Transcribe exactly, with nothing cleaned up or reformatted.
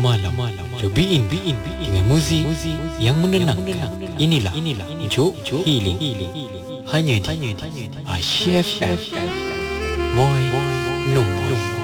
malam. Cobain dengan muzik yang menenangkan. Inilah Jok Healing hanya di Asia F M. Moi Nombor